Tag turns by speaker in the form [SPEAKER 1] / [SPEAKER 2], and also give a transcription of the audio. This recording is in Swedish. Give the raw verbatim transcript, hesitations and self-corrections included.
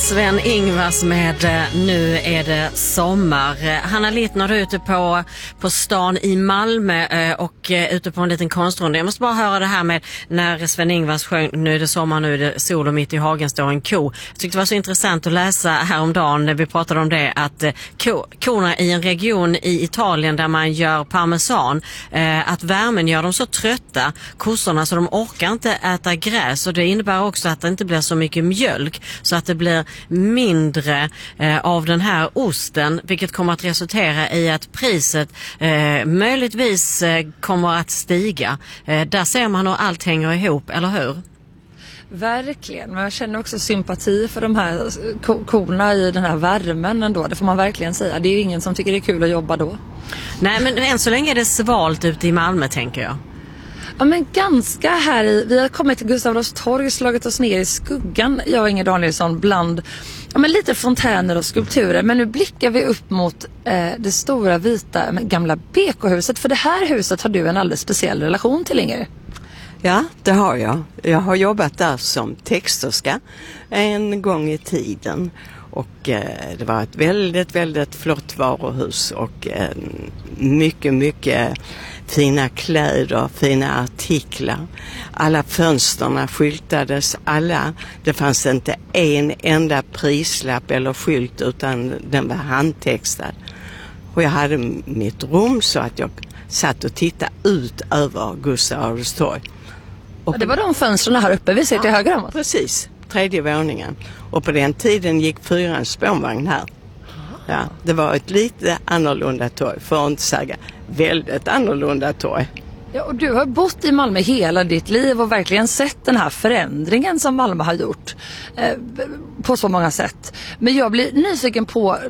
[SPEAKER 1] Sven-Ingvars med Nu är det sommar. Hanna Littner är ute på, på stan i Malmö och ute på en liten konstrunda. Jag måste bara höra det här med när Sven-Ingvars sjöng Nu är det sommar, nu är det sol och mitt i hagen står en ko. Jag tyckte det var så intressant att läsa häromdagen när vi pratade om det att ko, korna i en region i Italien där man gör parmesan, att värmen gör dem så trötta, kossorna, så de orkar inte äta gräs, och det innebär också att det inte blir så mycket mjölk, så att det blir mindre eh, av den här osten, vilket kommer att resultera i att priset eh, möjligtvis eh, kommer att stiga. Eh, där ser man hur allt hänger ihop, eller hur?
[SPEAKER 2] Verkligen, men jag känner också sympati för de här ko- korna i den här värmen ändå. Det får man verkligen säga. Det är ju ingen som tycker det är kul att jobba då.
[SPEAKER 1] Nej, men än så länge är det svalt ute i Malmö, tänker jag.
[SPEAKER 2] Ja, men ganska här i, vi har kommit till Gustav Adolfs torg, slagit oss ner i skuggan, jag och Inger Danielsson, bland ja, men lite fontäner och skulpturer. Men nu blickar vi upp mot eh, det stora vita gamla B K-huset, för det här huset har du en alldeles speciell relation till, Inger.
[SPEAKER 3] Ja, det har jag. Jag har jobbat där som texterska en gång i tiden. Och eh, det var ett väldigt, väldigt flott varuhus och eh, mycket, mycket fina kläder, fina artiklar. Alla fönsterna skyltades, alla. Det fanns inte en enda prislapp eller skylt, utan den var handtextad. Och jag hade mitt rum så att jag satt och tittade ut över Gustav Adolfs torg. Och
[SPEAKER 2] ja, det var de fönsterna här uppe, vi ser till
[SPEAKER 3] ja,
[SPEAKER 2] höger om.
[SPEAKER 3] Precis, tredje våningen. Och på den tiden gick fyra spånvagn här. Ja, det var ett lite annorlunda torg, för att inte säga väldigt annorlunda torg.
[SPEAKER 2] Ja, och du har bott i Malmö hela ditt liv och verkligen sett den här förändringen som Malmö har gjort eh, på så många sätt. Men jag blir nyfiken på